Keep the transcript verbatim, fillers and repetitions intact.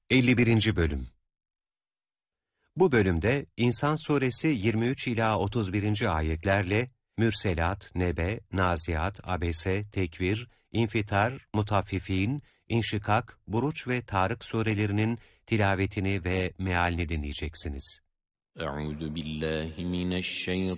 elli birinci. Bölüm. Bu bölümde İnsan Suresi yirmi üç ila otuz birinci ayetlerle Mürselat, Nebe, Naziat, Abese, Tekvir, İnfitar, Mutaffifin, İnşikak, Buruç ve Tarık surelerinin tilavetini ve mealini dinleyeceksiniz. أعوذ بالله من الشيطان